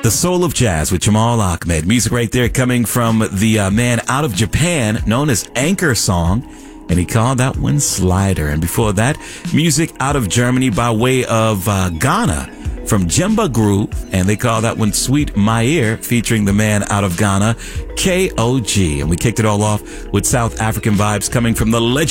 The Soul of Jazz with Jamal Ahmed. Music right there coming from the man out of Japan known as Anchor Song, and he called that one Slider. And before that, music out of Germany by way of Ghana from Jemba Groove, and they call that one Sweet My Ear, featuring the man out of Ghana, KOG. And we kicked it all off with South African vibes coming from the legend